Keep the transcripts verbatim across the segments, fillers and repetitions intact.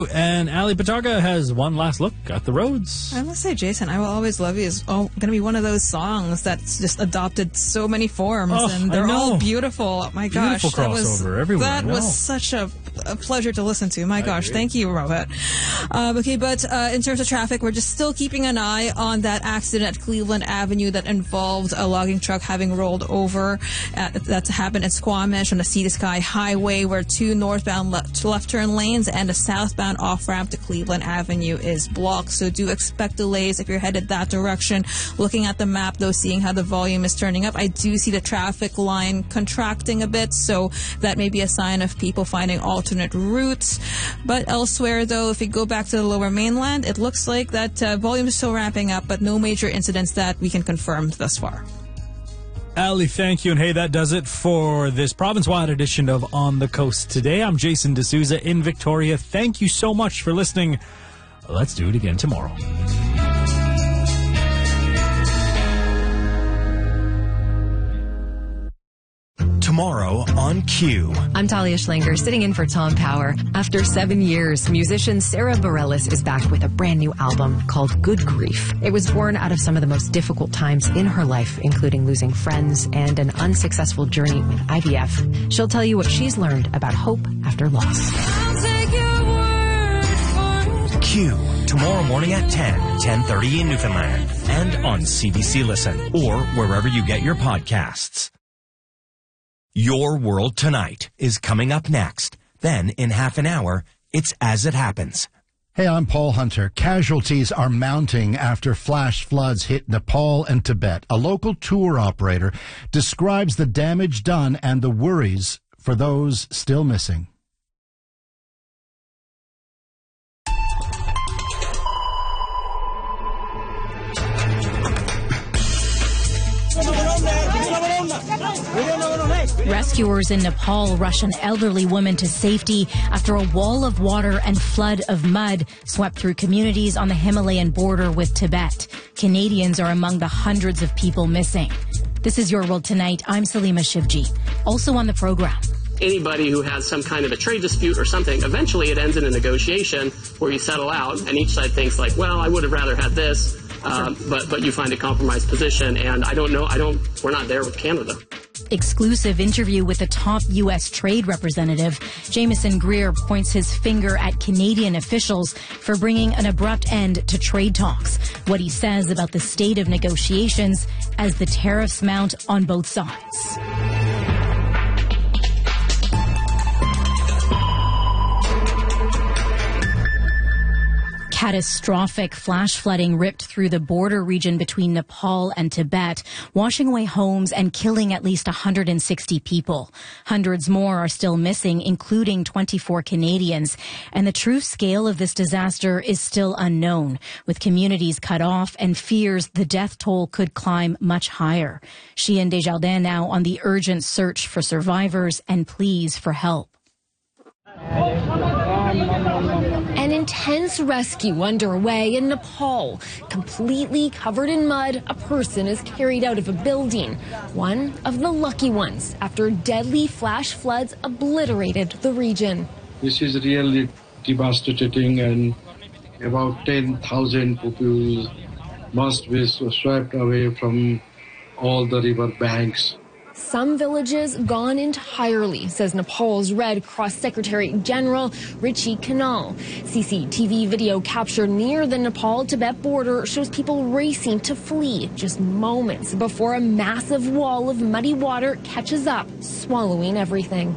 And Ali Patarga has one last look at the roads. I must say, Jason, I Will Always Love You is oh, going to be one of those songs that's just adopted so many forms, oh, and they're all beautiful. Oh, my gosh. Beautiful crossover that was, everywhere. That was such a, a pleasure to listen to. My I gosh. agree. Thank you, Robert. Uh, okay, but uh, in terms of traffic, we're just still keeping an eye on that accident at Cleveland Avenue that involved a logging truck having rolled over. At, that happened at Squamish on the Sea to Sky Highway, where two northbound left, left turn lanes and a southbound off-ramp to Cleveland Avenue is blocked. So do expect delays if you're headed that direction. Looking at the map, though, seeing how the volume is turning up, I do see the traffic line contracting a bit, so that may be a sign of people finding alternate routes. But elsewhere, though, if we go back to the lower mainland, it looks like that uh, volume is still ramping up, but no major incidents that we can confirm thus far. Ali, thank you. And hey, that does it for this province-wide edition of On the Coast today. I'm Jason D'Souza in Victoria. Thank you so much for listening. Let's do it again tomorrow. Tomorrow on Q. I'm Talia Schlanger, sitting in for Tom Power. After seven years, musician Sarah Bareilles is back with a brand new album called Good Grief. It was born out of some of the most difficult times in her life, including losing friends and an unsuccessful journey with I V F. She'll tell you what she's learned about hope after loss. Q. Tomorrow morning at ten, ten thirty in Newfoundland. And on C B C Listen or wherever you get your podcasts. Your World Tonight is coming up next. Then, in half an hour, it's As It Happens. Hey, I'm Paul Hunter. Casualties are mounting after flash floods hit Nepal and Tibet. A local tour operator describes the damage done and the worries for those still missing. Rescuers in Nepal rush an elderly woman to safety after a wall of water and flood of mud swept through communities on the Himalayan border with Tibet. Canadians are among the hundreds of people missing. This is Your World Tonight. I'm Salima Shivji. Also on the program. Anybody who has some kind of a trade dispute or something, eventually it ends in a negotiation where you settle out and each side thinks like, well, I would have rather had this, um, but but you find a compromised position. And I don't know, I don't, we're not there with Canada. Exclusive interview with the top U S trade representative. Jameson Greer points his finger at Canadian officials for bringing an abrupt end to trade talks. What he says about the state of negotiations as the tariffs mount on both sides. Catastrophic flash flooding ripped through the border region between Nepal and Tibet, washing away homes and killing at least one hundred sixty people. Hundreds more are still missing, including twenty-four Canadians. And the true scale of this disaster is still unknown, with communities cut off and fears the death toll could climb much higher. Sheehan Desjardins now on the urgent search for survivors and pleas for help. An intense rescue underway in Nepal. Completely covered in mud, a person is carried out of a building. One of the lucky ones after deadly flash floods obliterated the region. This is really devastating, and about ten thousand people must be swept away from all the river banks. Some villages gone entirely, says Nepal's Red Cross Secretary General Richie Kanal. C C T V video captured near the Nepal-Tibet border shows people racing to flee just moments before a massive wall of muddy water catches up, swallowing everything.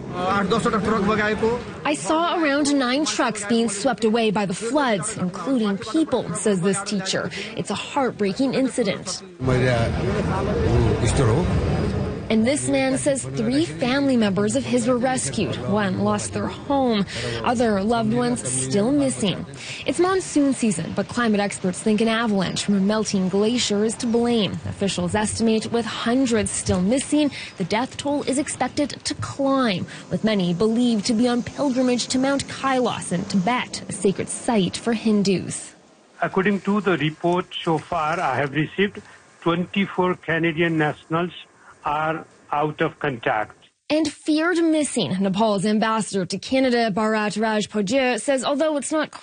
I saw around nine trucks being swept away by the floods, including people, says this teacher. It's a heartbreaking incident. And this man says three family members of his were rescued. One lost their home. Other loved ones still missing. It's monsoon season, but climate experts think an avalanche from a melting glacier is to blame. Officials estimate with hundreds still missing, the death toll is expected to climb, with many believed to be on pilgrimage to Mount Kailas in Tibet, a sacred site for Hindus. According to the report so far I have received, twenty-four Canadian nationals are out of contact. and feared missing. Nepal's ambassador to Canada, Bharat Rajpujit, says although it's not